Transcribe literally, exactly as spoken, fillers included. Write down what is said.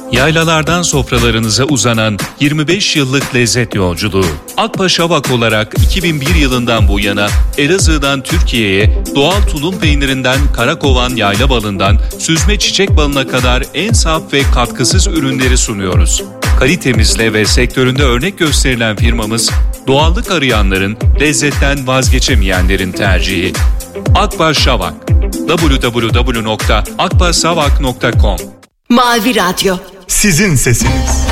Yaylalardan sofralarınıza uzanan yirmi beş yıllık lezzet yolculuğu. Akbaş Havak olarak iki bin bir yılından bu yana Elazığ'dan Türkiye'ye doğal tulum peynirinden karakovan yayla balından süzme çiçek balına kadar en saf ve katkısız ürünleri sunuyoruz. Kalitemizle ve sektöründe örnek gösterilen firmamız, doğallık arayanların, lezzetten vazgeçemeyenlerin tercihi. Akbaş Havak. double-u double-u double-u nokta akbaşhavak nokta com Mavi Radyo. Sizin sesiniz.